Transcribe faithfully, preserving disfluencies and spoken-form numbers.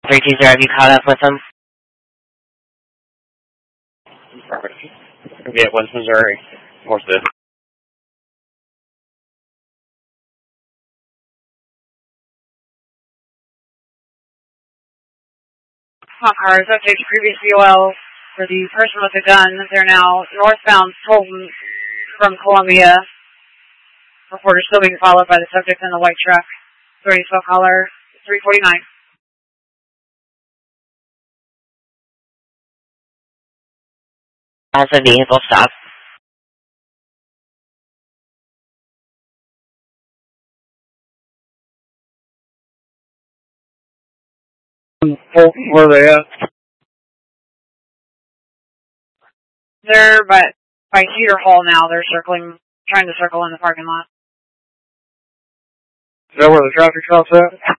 three two zero, have you caught up with them? Perfect. Yeah, West Missouri. What's this? Hawk cars, update to previous V O L for the person with the gun. They're now northbound Fulton from Columbia. Reporter still being followed by the subject in the white truck. Authority cell caller three forty-nine. Has a vehicle stop. Where are they at? They're by, by Cedar Hall now. They're circling, trying to circle in the parking lot. Is that where the traffic stop's at?